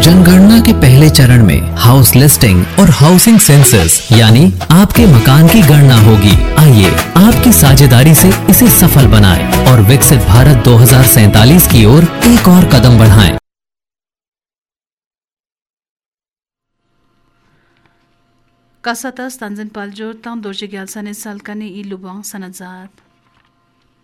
जनगणना के पहले चरण में हाउस लिस्टिंग और हाउसिंग सेंसस यानी आपके मकान की गणना होगी। आइए आपकी साझेदारी से इसे सफल बनाएं और विकसित भारत 2047 की ओर एक और कदम बढ़ाएं। Kasatas Tanzan Paljor Tam Doji Gyalsane Salkani Ilubang Sanazat